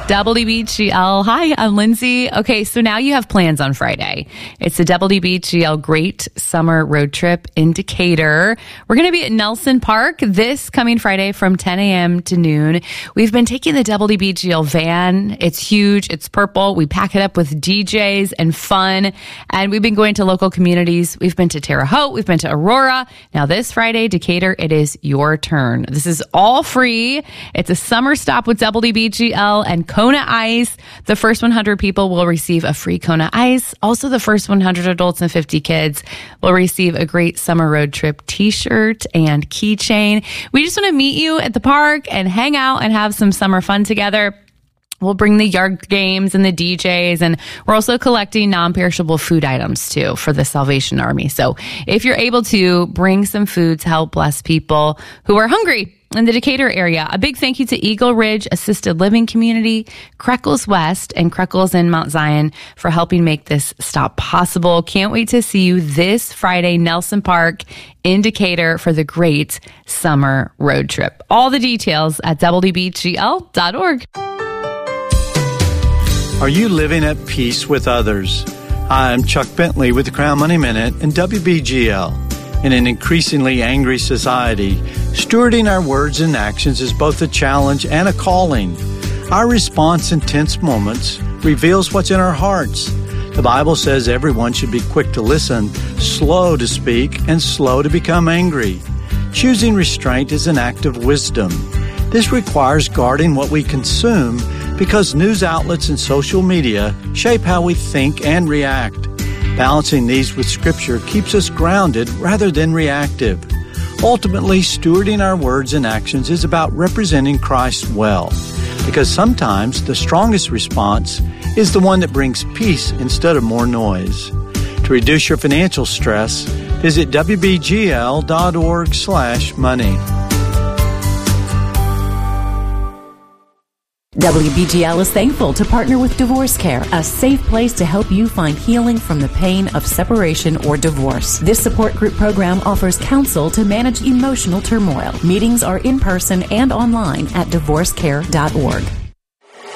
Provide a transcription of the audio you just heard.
WBGL. Hi, I'm Lindsay. Okay, so now you have plans on Friday. It's the WBGL Great Summer Road Trip in Decatur. We're going to be at Nelson Park this coming Friday from 10 a.m. to noon. We've been taking the WBGL van. It's huge. It's purple. We pack it up with DJs and fun. And we've been going to local communities. We've been to Terre Haute. We've been to Aurora. Now this Friday, Decatur, it is your turn. This is all free. It's a summer stop with WBGL and Kona Ice. The first 100 people will receive a free Kona Ice. Also, the first 100 adults and 50 kids will receive a great summer road trip t-shirt and keychain. We just want to meet you at the park and hang out and have some summer fun together. We'll bring the yard games and the DJs, and we're also collecting non-perishable food items too for the Salvation Army. So if you're able to, bring some food to help bless people who are hungry in the Decatur area. A big thank you to Eagle Ridge Assisted Living Community, Creckles West, and Creckles in Mount Zion for helping make this stop possible. Can't wait to see you this Friday, Nelson Park in Decatur for the great summer road trip. All the details at WBGL.org. Are you living at peace with others? Hi, I'm Chuck Bentley with the Crown Money Minute and WBGL. In an increasingly angry society, stewarding our words and actions is both a challenge and a calling. Our response in tense moments reveals what's in our hearts. The Bible says everyone should be quick to listen, slow to speak, and slow to become angry. Choosing restraint is an act of wisdom. This requires guarding what we consume because news outlets and social media shape how we think and react. Balancing these with Scripture keeps us grounded rather than reactive. Ultimately, stewarding our words and actions is about representing Christ well, because sometimes the strongest response is the one that brings peace instead of more noise. To reduce your financial stress, visit WBGL.org/money. WBGL is thankful to partner with Divorce Care, a safe place to help you find healing from the pain of separation or divorce. This support group program offers counsel to manage emotional turmoil. Meetings are in person and online at divorcecare.org.